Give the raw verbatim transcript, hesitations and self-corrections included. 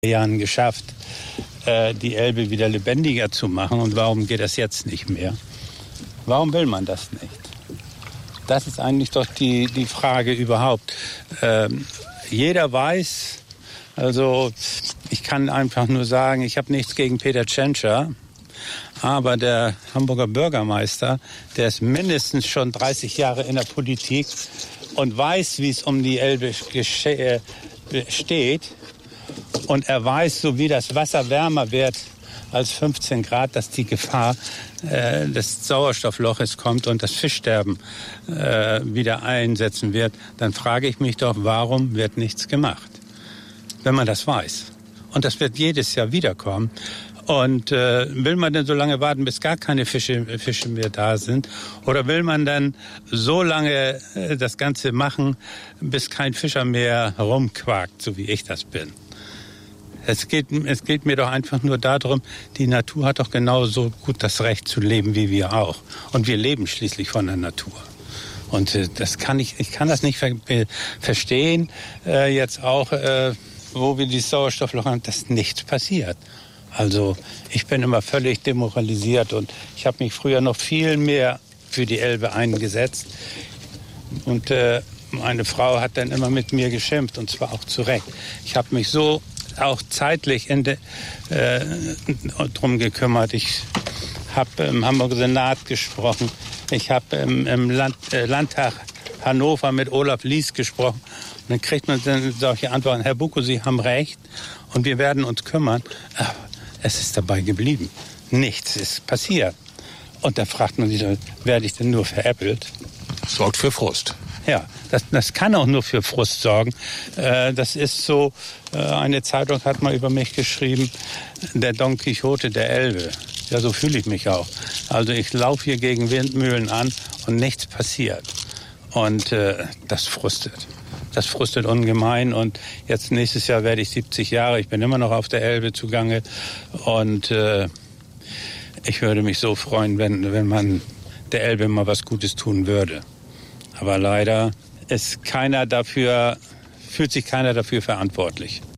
Jahren geschafft, die Elbe wieder lebendiger zu machen. Und warum geht das jetzt nicht mehr? Warum will man das nicht? Das ist eigentlich doch die, die Frage überhaupt. Ähm, jeder weiß, also ich kann einfach nur sagen, ich habe nichts gegen Peter Tschentscher, aber der Hamburger Bürgermeister, der ist mindestens schon dreißig Jahre in der Politik und weiß, wie es um die Elbe steht. Und er weiß, so wie das Wasser wärmer wird als fünfzehn Grad, dass die Gefahr äh, des Sauerstoffloches kommt und das Fischsterben äh, wieder einsetzen wird. Dann frage ich mich doch, warum wird nichts gemacht, wenn man das weiß? Und das wird jedes Jahr wiederkommen. Und äh, will man denn so lange warten, bis gar keine Fische, Fische mehr da sind? Oder will man dann so lange äh, das Ganze machen, bis kein Fischer mehr herumquakt, so wie ich das bin? Es geht, es geht mir doch einfach nur darum, die Natur hat doch genauso gut das Recht zu leben wie wir auch. Und wir leben schließlich von der Natur. Und äh, das kann ich, ich kann das nicht ver verstehen, äh, jetzt auch, äh, wo wir die Sauerstoffloch haben, dass nichts passiert. Also ich bin immer völlig demoralisiert und ich habe mich früher noch viel mehr für die Elbe eingesetzt. Und äh, meine Frau hat dann immer mit mir geschimpft und zwar auch zu Recht. Ich habe mich so auch zeitlich in de, äh, drum gekümmert. Ich habe im Hamburger Senat gesprochen. Ich habe im, im Land, äh, Landtag Hannover mit Olaf Lies gesprochen. Und dann kriegt man dann solche Antworten. Herr Bucko, Sie haben recht und wir werden uns kümmern. Aber es ist dabei geblieben. Nichts ist passiert. Und da fragt man sich, werde ich denn nur veräppelt? Das sorgt für Frust. Ja, das, das kann auch nur für Frust sorgen. Äh, das ist so, äh, eine Zeitung hat mal über mich geschrieben, der Don Quixote der Elbe. Ja, so fühle ich mich auch. Also ich laufe hier gegen Windmühlen an und nichts passiert. Und äh, das frustet. Das frustet ungemein. Und jetzt nächstes Jahr werde ich siebzig Jahre. Ich bin immer noch auf der Elbe zugange. Und äh, ich würde mich so freuen, wenn, wenn man der Elbe mal was Gutes tun würde. Aber leider ist keiner dafür, fühlt sich keiner dafür verantwortlich.